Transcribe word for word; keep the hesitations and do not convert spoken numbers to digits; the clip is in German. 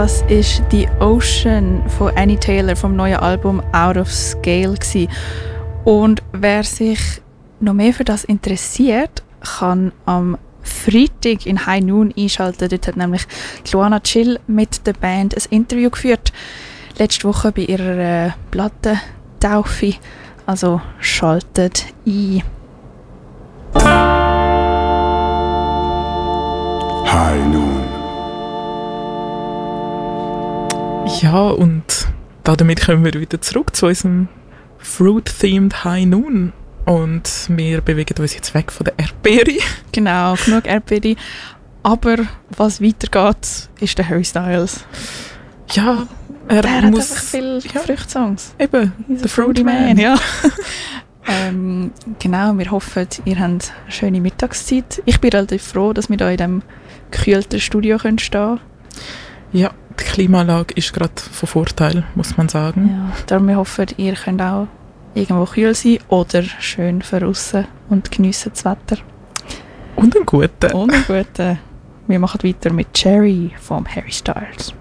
Das ist «The Ocean» von Annie Taylor vom neuen Album «Out of Scale» gewesen. Und wer sich noch mehr für das interessiert, kann am Freitag in High Noon einschalten. Dort hat nämlich Luana Chill mit der Band ein Interview geführt. Letzte Woche bei ihrer äh, Plattentaufe. Also schaltet ein. High Noon. Ja, und damit kommen wir wieder zurück zu unserem Fruit-themed High Noon. Und wir bewegen uns jetzt weg von der Erdbeere. Genau, genug Erdbeere. Aber was weitergeht, ist der Harry Styles. Ja, er der muss... hat einfach viele ja, Fruchtsongs. Eben, He's der Fruity Man. Man ja. ähm, genau, wir hoffen, ihr habt eine schöne Mittagszeit. Ich bin relativ froh, dass wir hier in diesem gekühlten Studio stehen können. Ja, die Klimaanlage ist gerade von Vorteil, muss man sagen. Ja, darum wir hoffen, ihr könnt auch irgendwo kühl sein oder schön draussen und geniessen das Wetter. Und einen guten. Und einen guten. Wir machen weiter mit Cherry vom Harry Styles.